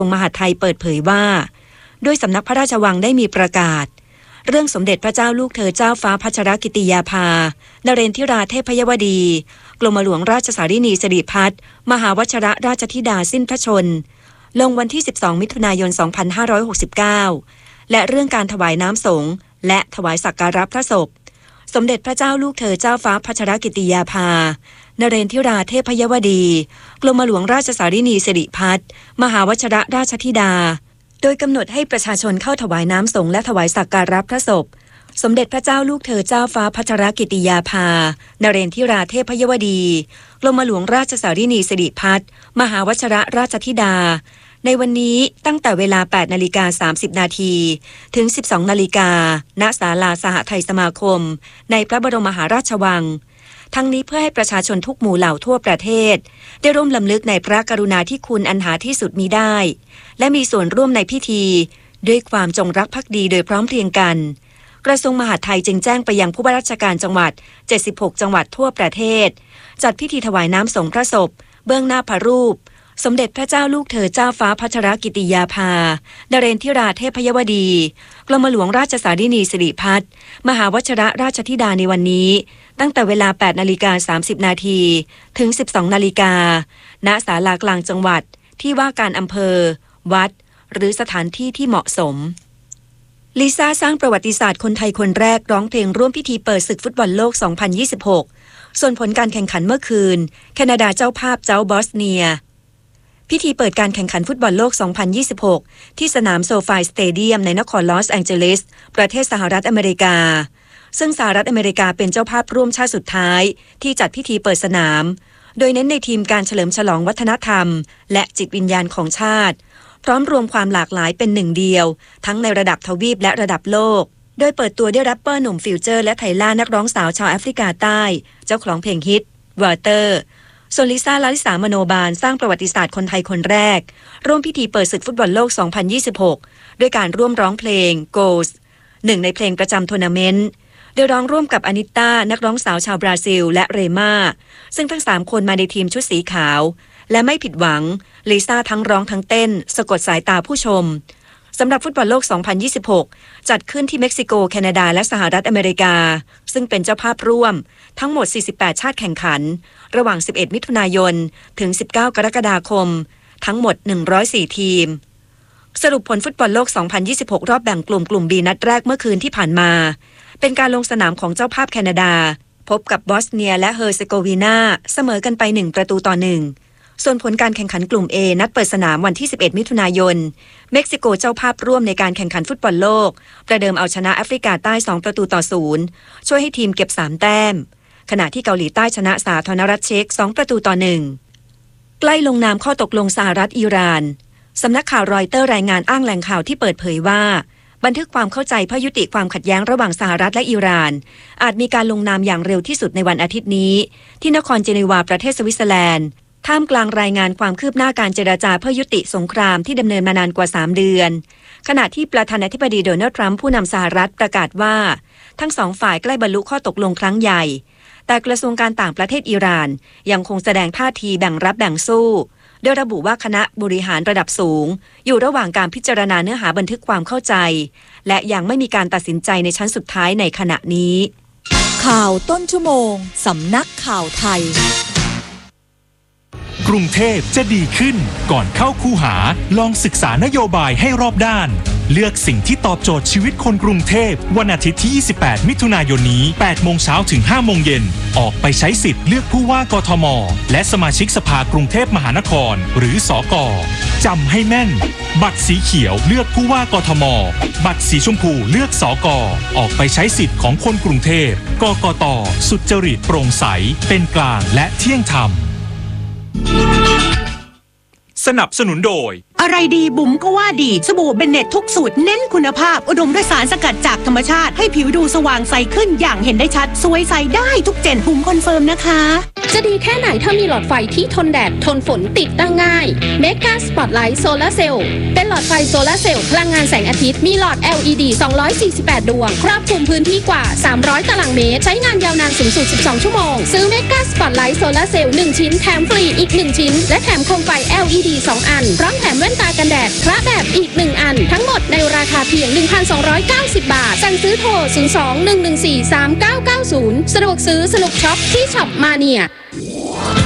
งมหาดไทยเปิดเผยว่าด้วยสำนักพระราชวังได้มีประกาศเรื่องสมเด็จพระเจ้าลูกเธอเจ้าฟ้าพัชรกิติยาภานเรนทิราเทพยวดีกรมหลวงราชสารินีสิริพัฒน์มหาวชิรราชธิดาสิ้นพระชนม์ลงวันที่12มิถุนายน2569และเรื่องการถวายน้ำสงฆ์และถวายสักการะพระศพสมเด็จพระเจ้าลูกเธอเจ้าฟ้าพัชรกิติยาภานเรนทิราเทพยวดีกรมหลวงราชสารินีสิริพัฒน์มหาวชิรราชธิดาโดยกำหนดให้ประชาชนเข้าถวายน้ำสงฆ์และถวายสักการะพระศพสมเด็จพระเจ้าลูกเธอเจ้าฟ้าพัชรกิติยาภานเรนทิราเทพยวดีกรมหลวงราชสารินีสิริพัฒน์มหาวชิรราชธิดาในวันนี้ตั้งแต่เวลา 8:30 นาทีถึง 12 นาฬิกาณศาลาสหไทยสมาคมในพระบรมมหาราชวังทั้งนี้เพื่อให้ประชาชนทุกหมู่เหล่าทั่วประเทศได้ร่วมรำลึกในพระกรุณาธิคุณอันหาที่สุดมิได้และมีส่วนร่วมในพิธีด้วยความจงรักภักดีโดยพร้อมเพรียงกันกระทรวงมหาดไทยจึงแจ้งไปยังผู้ว่าราชการจังหวัด76จังหวัดทั่วประเทศจัดพิธีถวายน้ำสงฆ์พระศพเบื้องหน้าพระรูปสมเด็จพระเจ้าลูกเธอเจ้าฟ้าพัชรกิติยาภานเรนทิราเทพยวดีกรมหลวงราชสารินีสิริพัฒน์มหาวชิรราชธิดาในวันนี้ตั้งแต่เวลา 8:30 นาทีถึง 12 นาฬิกาณศาลากลางจังหวัดที่ว่าการอำเภอวัดหรือสถานที่ที่เหมาะสมลิซ่าสร้างประวัติศาสตร์คนไทยคนแรกร้องเพลงร่วมพิธีเปิดศึกฟุตบอลโลก 2026 ส่วนผลการแข่งขันเมื่อคืนแคนาดาเจ้าภาพเจ้าบอสเนียพิธีเปิดการแข่งขันฟุตบอลโลก 2026 ที่สนามโซฟายสเตเดียมในนครลอสแองเจลิสประเทศสหรัฐอเมริกาซึ่งสหรัฐอเมริกาเป็นเจ้าภาพร่วมชาติสุดท้ายที่จัดพิธีเปิดสนามโดยเน้นในทีมการเฉลิมฉลองวัฒนธรรมและจิตวิญญาณของชาติพร้อมรวมความหลากหลายเป็นหนึ่งเดียวทั้งในระดับทวีปและระดับโลกโดยเปิดตัวด้วยแรปเปอร์หนุ่มฟิวเจอร์และไทล่านักร้องสาวชาวแอฟริกาใต้เจ้าของเพลงฮิตวอเตอร์ส่วนลิซ่า ลาลิสามโนบาลสร้างประวัติศาสตร์คนไทยคนแรกร่วมพิธีเปิดศึกฟุตบอลโลก 2026 ด้วยการร่วมร้องเพลง Goals หนึ่งในเพลงประจำทัวร์นาเมนต์โดยร้องร่วมกับอานิต้านักร้องสาวชาวบราซิลและเรม่าซึ่งทั้ง3คนมาในทีมชุดสีขาวและไม่ผิดหวังลิซ่าทั้งร้องทั้งเต้นสะกดสายตาผู้ชมสำหรับฟุตบอลโลก 2026 จัดขึ้นที่เม็กซิโกแคนาดาและสหรัฐอเมริกาซึ่งเป็นเจ้าภาพร่วมทั้งหมด48ชาติแข่งขันระหว่าง11มิถุนายนถึง19กรกฎาคมทั้งหมด104ทีมสรุปผลฟุตบอลโลก 2026 รอบแบ่งกลุ่มกลุ่ม B นัดแรกเมื่อคืนที่ผ่านมาเป็นการลงสนามของเจ้าภาพแคนาดาพบกับบอสเนียและเฮอร์เซโกวีนาเสมอกันไป1-1ส่วนผลการแข่งขันกลุ่ม A นัดเปิดสนามวันที่11มิถุนายนเม็กซิโกเจ้าภาพร่วมในการแข่งขันฟุตบอลโลกประเดิมเอาชนะแอฟริกาใต้2-0ช่วยให้ทีมเก็บ3แต้มขณะที่เกาหลีใต้ชนะสาธารณรัฐเช็ก2-1ใกล้ลงนามข้อตกลงสหรัฐอิหร่านสำนักข่าวรอยเตอร์รายงานอ้างแหล่งข่าวที่เปิดเผยว่าบันทึกความเข้าใจเพื่อยุติความขัดแย้งระหว่างสหรัฐและอิหร่านอาจมีการลงนามอย่างเร็วที่สุดในวันอาทิตย์นี้ที่นครเจนีวาประเทศสวิตเซอร์แลนด์ท่ามกลางรายงานความคืบหน้าการเจรจาเพื่อยุติสงครามที่ดำเนินมานานกว่า3เดือนขณะที่ประธานาธิบดีโดนัลด์ทรัมป์ผู้นำสหรัฐประกาศว่าทั้งสองฝ่ายใกล้บรรลุข้อตกลงครั้งใหญ่แต่กระทรวงการต่างประเทศอิหร่านยังคงแสดงท่าทีแบ่งรับแบ่งสู้โดยระบุว่าคณะบริหารระดับสูงอยู่ระหว่างการพิจารณาเนื้อหาบันทึกความเข้าใจและยังไม่มีการตัดสินใจในชั้นสุดท้ายในขณะนี้ข่าวต้นชั่วโมงสำนักข่าวไทยกรุงเทพจะดีขึ้นก่อนเข้าคูหาลองศึกษานโยบายให้รอบด้านเลือกสิ่งที่ตอบโจทย์ชีวิตคนกรุงเทพวันอาทิตย์ที่28มิถุนายนนี้ 8 โมงเช้าถึง 5 โมงเย็นออกไปใช้สิทธิ์เลือกผู้ว่ากทมและสมาชิกสภากรุงเทพมหานครหรือสก.จำให้แม่นบัตรสีเขียวเลือกผู้ว่ากทมบัตรสีชมพูเลือกสก.ออกไปใช้สิทธิ์ของคนกรุงเทพกกต.สุจริตโปร่งใสเป็นกลางและเที่ยงธรรมสนับสนุนโดยอะไรดีบุ๋มก็ว่าดีสบู่เบนเน็ตทุกสูตรเน้นคุณภาพอุดมด้วยสารสกัดจากธรรมชาติให้ผิวดูสว่างใสขึ้นอย่างเห็นได้ชัดสวยใสได้ทุกเจนบุ๋มคอนเฟิร์มนะคะจะดีแค่ไหนถ้ามีหลอดไฟที่ทนแดดทนฝนติดตั้งง่ายเมกาสปอตไลท์โซลาร์เซลล์เป็นหลอดไฟโซลาร์เซลล์พลังงานแสงอาทิตย์มีหลอด LED 248ดวงครอบคลุมพื้นที่กว่า300ตารางเมตรใช้งานยาวนานสูงสุด12ชั่วโมงซื้อเมกาสปอตไลท์โซลาร์เซลล์1ชิ้นแถมฟรีอีก1ชิ้นและแถมโคมไฟ LED 2 อันพร้อมแถมแว่นนตากันแดดพระแบบอีก1อันทั้งหมดในราคาเพียง 1,290 บาทสั่งซื้อโทร 02-114-3990 สะดวกซื้อสนุกช็อปที่ช็อปมาเนีย